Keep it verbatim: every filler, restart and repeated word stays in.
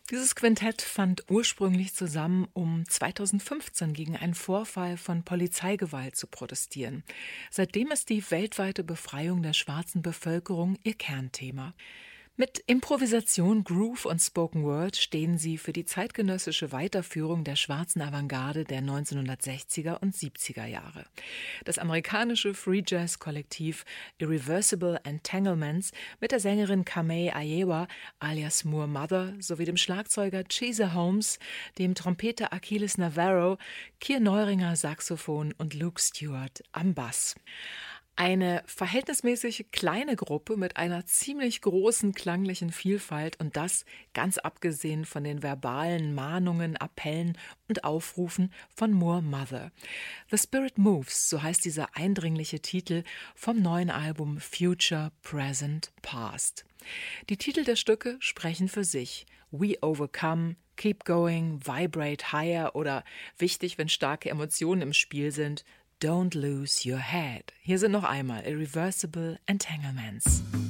Dieses Quintett fand ursprünglich zusammen, um zweitausendfünfzehn gegen einen Vorfall von Polizeigewalt zu protestieren. Seitdem ist die weltweite Befreiung der schwarzen Bevölkerung ihr Kernthema. Mit Improvisation, Groove und Spoken Word stehen sie für die zeitgenössische Weiterführung der schwarzen Avantgarde der neunzehnhundertsechziger und siebziger Jahre. Das amerikanische Free Jazz Kollektiv Irreversible Entanglements mit der Sängerin Kamei Ayewa alias Moor Mother sowie dem Schlagzeuger Cheese Holmes, dem Trompeter Achilles Navarro, Kier Neuringer Saxophon und Luke Stewart am Bass. Eine verhältnismäßig kleine Gruppe mit einer ziemlich großen klanglichen Vielfalt und das ganz abgesehen von den verbalen Mahnungen, Appellen und Aufrufen von Moor Mother. The Spirit Moves, so heißt dieser eindringliche Titel vom neuen Album Future, Present, Past. Die Titel der Stücke sprechen für sich. We Overcome, Keep Going, Vibrate Higher oder wichtig, wenn starke Emotionen im Spiel sind, Don't Lose Your Head. Hier sind noch einmal Irreversible Entanglements.